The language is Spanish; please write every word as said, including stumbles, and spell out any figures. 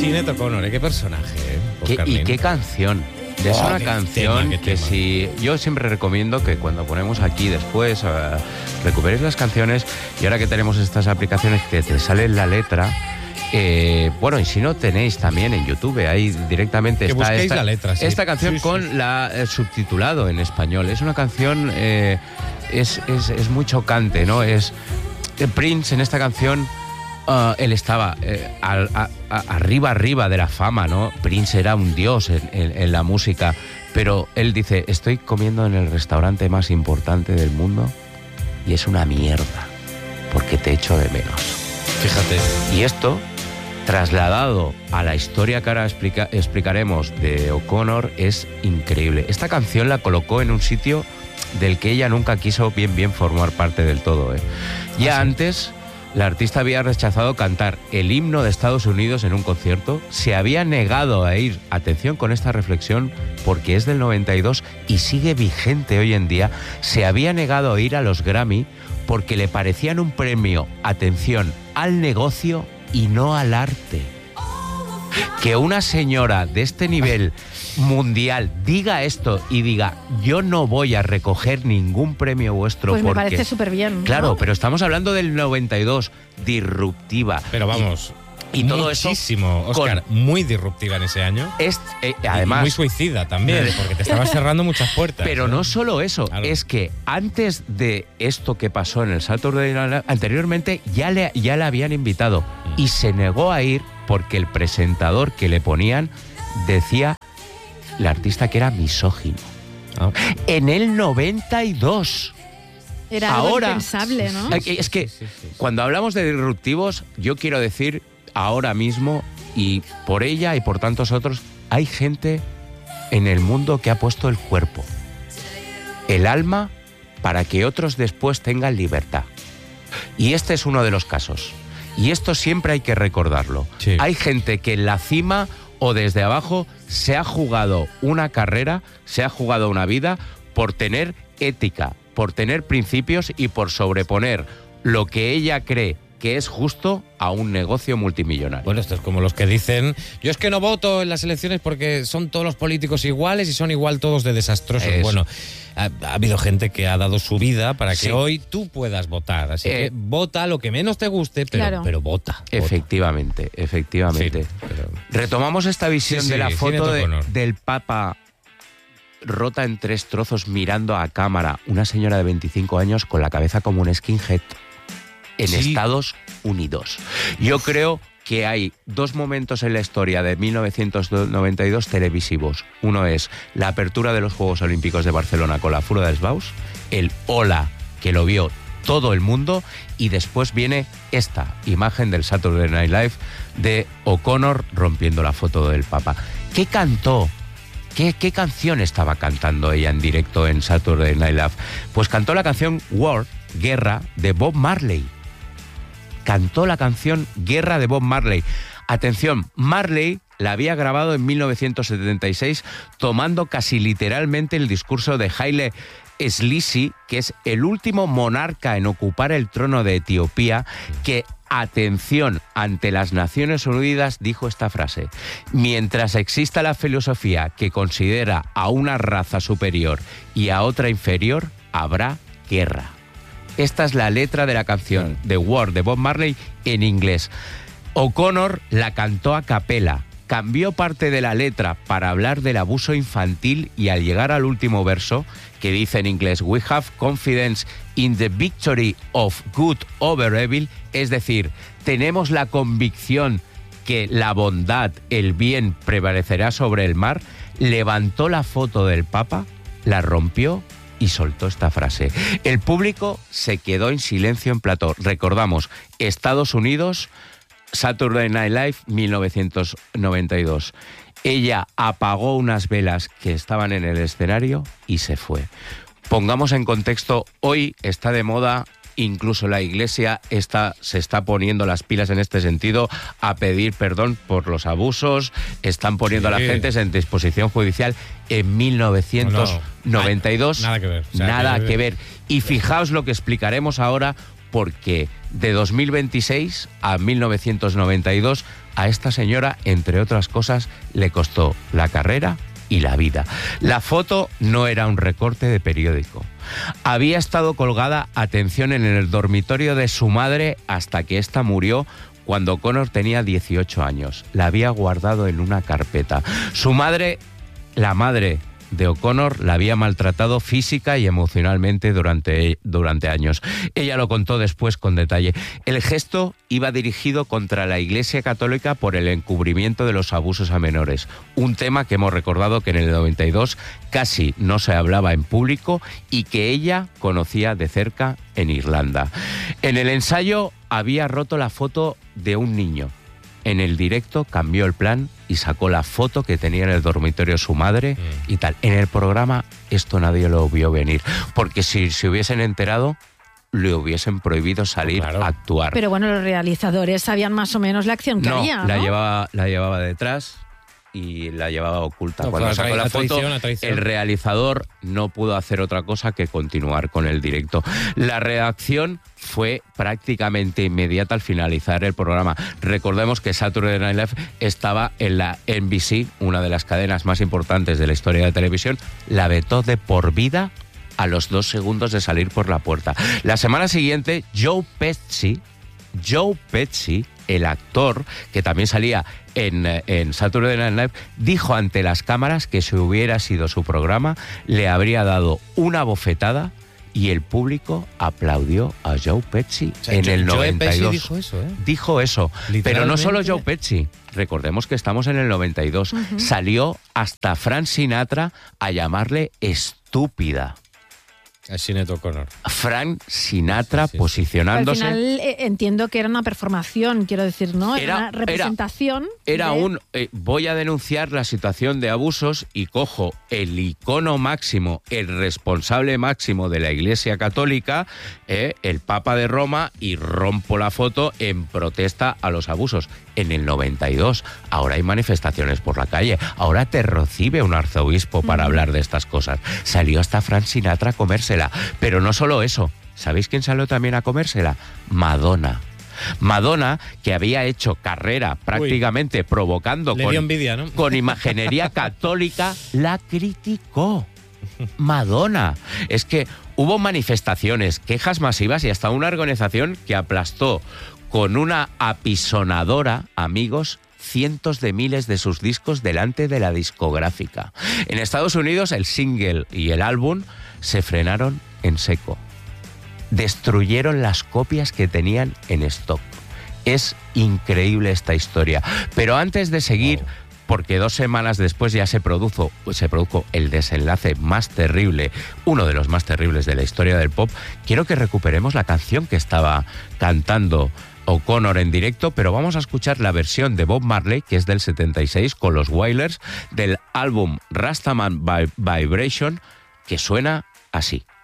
Sinéad O'Connor, ¿eh? Qué personaje, ¿eh? ¿Qué, y qué canción. Es Oh, una qué canción tema, qué que tema. si... Yo siempre recomiendo que cuando ponemos aquí después uh, recuperéis las canciones, y ahora que tenemos estas aplicaciones que te salen la letra, eh, bueno, y si no tenéis también en YouTube, ahí directamente Que está busquéis esta, la letra, sí. esta canción Sí, sí, con sí. la eh, subtitulado en español. Es una canción... Eh, es, es, es muy chocante, ¿no? Es... eh, Prince en esta canción... Uh, él estaba eh, al- a- a- arriba, arriba de la fama, ¿no? Prince era un dios en, en- en la música, pero él dice, estoy comiendo en el restaurante más importante del mundo y es una mierda, porque te echo de menos. Fíjate. Y esto, trasladado a la historia que ahora explica- explicaremos de O'Connor, es increíble. Esta canción la colocó en un sitio del que ella nunca quiso bien, bien formar parte del todo, ¿eh? Ya ¿Ah, sí? antes... La artista había rechazado cantar el himno de Estados Unidos en un concierto, se había negado a ir, atención con esta reflexión, porque es del noventa y dos y sigue vigente hoy en día, se había negado a ir a los Grammy porque le parecían un premio, atención, al negocio y no al arte. Que una señora de este nivel mundial diga esto y diga, yo no voy a recoger ningún premio vuestro Pues me porque... parece súper bien. Claro, ¿no? pero estamos hablando del noventa y dos, disruptiva. Pero vamos, Y, y todo eso muchísimo, Óscar, muy disruptiva en ese año. es, eh, Y además... muy suicida también, porque te estabas cerrando muchas puertas. Pero ¿eh? no solo eso, Claro. es que antes de esto que pasó en el Saturday Night Live, anteriormente ya le, ya le habían invitado y se negó a ir porque el presentador que le ponían decía, la artista, que era misógino. Ah. En el noventa y dos. Era algo ahora- impensable, ¿no? Ay, Es que Sí, sí, sí. cuando hablamos de disruptivos, yo quiero decir ahora mismo, y por ella y por tantos otros, hay gente en el mundo que ha puesto el cuerpo, el alma, para que otros después tengan libertad. Y este es uno de los casos. Y esto siempre hay que recordarlo. Sí. Hay gente que en la cima o desde abajo se ha jugado una carrera, se ha jugado una vida por tener ética, por tener principios y por sobreponer lo que ella cree que es justo a un negocio multimillonario. Bueno, esto es como los que dicen, yo es que no voto en las elecciones porque son todos los políticos iguales y son igual todos de desastrosos. Eso. Bueno, ha, ha habido gente que ha dado su vida para que Sí. hoy tú puedas votar. Así Eh, que vota lo que menos te guste, pero, Claro. pero vota. vota. Efectivamente, efectivamente. Sí, pero- Retomamos esta visión Sí, sí, de la foto Sinéad de- O'Connor. del Papa rota en tres trozos mirando a cámara, una señora de veinticinco años con la cabeza como un skinhead en Sí. Estados Unidos. Yo creo que hay dos momentos en la historia de mil novecientos noventa y dos televisivos. Uno es la apertura de los Juegos Olímpicos de Barcelona con la Fura dels Baus, el hola que lo vio todo el mundo, y después viene esta imagen del Saturday Night Live de O'Connor rompiendo la foto del Papa. ¿Qué cantó? ¿Qué, ¿Qué canción estaba cantando ella en directo en Saturday Night Live? Pues cantó la canción War, Guerra, de Bob Marley. Cantó la canción Guerra de Bob Marley. Atención, Marley la había grabado en mil novecientos setenta y seis tomando casi literalmente el discurso de Haile Selassie, que es el último monarca en ocupar el trono de Etiopía, que, atención, ante las Naciones Unidas dijo esta frase: mientras exista la filosofía que considera a una raza superior y a otra inferior, habrá guerra. Esta es la letra de la canción The War de Bob Marley en inglés. O'Connor la cantó a capela, cambió parte de la letra para hablar del abuso infantil y al llegar al último verso, que dice en inglés "We have confidence in the victory of good over evil", es decir, tenemos la convicción que la bondad, el bien prevalecerá sobre el mal, levantó la foto del Papa, la rompió y soltó esta frase. El público se quedó en silencio en plató. Recordamos, Estados Unidos, Saturday Night Live, mil novecientos noventa y dos. Ella apagó unas velas que estaban en el escenario y se fue. Pongamos en contexto, hoy está de moda, incluso la Iglesia está, se está poniendo las pilas en este sentido, a pedir perdón por los abusos, están poniendo Sí. a la gente en disposición judicial. En mil novecientos noventa y dos, No, no, nada que ver. O sea, nada que- que ver. Y fijaos lo que explicaremos ahora, porque de dos mil veintiséis a mil novecientos noventa y dos a esta señora, entre otras cosas, le costó la carrera y la vida. La foto no era un recorte de periódico. Había estado colgada, atención, en el dormitorio de su madre hasta que ésta murió cuando O'Connor tenía dieciocho años. La había guardado en una carpeta. Su madre, la madre de O'Connor, la había maltratado física y emocionalmente durante, durante años. Ella lo contó después con detalle. El gesto iba dirigido contra la Iglesia Católica por el encubrimiento de los abusos a menores, un tema que hemos recordado que en el noventa y dos casi no se hablaba en público y que ella conocía de cerca en Irlanda. En el ensayo había roto la foto de un niño. En el directo cambió el plan y sacó la foto que tenía en el dormitorio su madre mm. y tal. En el programa esto nadie lo vio venir, porque si se hubiesen enterado, le hubiesen prohibido salir claro. a actuar. Pero bueno, los realizadores sabían más o menos la acción que no, había, ¿no? La llevaba, la llevaba detrás y la llevaba oculta. No, Cuando claro, sacó la foto, traición, traición. el realizador no pudo hacer otra cosa que continuar con el directo. La reacción fue prácticamente inmediata al finalizar el programa. Recordemos que Saturday Night Live estaba en la N B C, una de las cadenas más importantes de la historia de televisión. La vetó de por vida a los dos segundos de salir por la puerta. La semana siguiente, Joe Pesci, Joe Pesci, el actor que también salía en, en Saturday Night Live, dijo ante las cámaras que si hubiera sido su programa, le habría dado una bofetada y el público aplaudió a Joe Pesci o sea, en el Joe noventa y dos. Pesci dijo eso, ¿eh? Dijo eso, pero no solo Joe Pesci. Recordemos que estamos en el noventa y dos. Uh-huh. Salió hasta Frank Sinatra a llamarle estúpida. A Sinead O'Connor. Frank Sinatra sí, sí, sí. posicionándose. Al final eh, entiendo que era una performación, quiero decir, ¿no? Era, era una representación. Era, era de... un eh, voy a denunciar la situación de abusos y cojo el icono máximo, el responsable máximo de la Iglesia Católica, eh, el Papa de Roma, y rompo la foto en protesta a los abusos. En el noventa y dos, ahora hay manifestaciones por la calle, ahora te recibe un arzobispo para mm. hablar de estas cosas. Salió hasta Frank Sinatra a comérsela, pero no solo eso. ¿Sabéis quién salió también a comérsela? Madonna. Madonna, que había hecho carrera prácticamente Uy, provocando con, envidia, ¿no? con imaginería católica, la criticó. Madonna. Es que hubo manifestaciones, quejas masivas y hasta una organización que aplastó con una apisonadora, amigos, cientos de miles de sus discos delante de la discográfica. En Estados Unidos el single y el álbum se frenaron en seco. Destruyeron las copias que tenían en stock. Es increíble esta historia. Pero antes de seguir, wow. porque dos semanas después ya se produjo, se produjo el desenlace más terrible, uno de los más terribles de la historia del pop, quiero que recuperemos la canción que estaba cantando O'Connor en directo, pero vamos a escuchar la versión de Bob Marley, que es del setenta y seis, con los Wailers, del álbum Rastaman Vibration, que suena así.